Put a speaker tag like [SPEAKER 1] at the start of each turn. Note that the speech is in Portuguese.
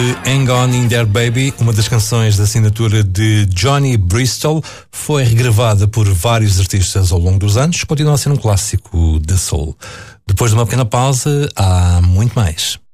[SPEAKER 1] Hang On In There Baby, uma das canções da assinatura de Johnny Bristol, foi regravada por vários artistas ao longo dos anos, continua a ser um clássico da soul. Depois de uma pequena pausa, há muito mais.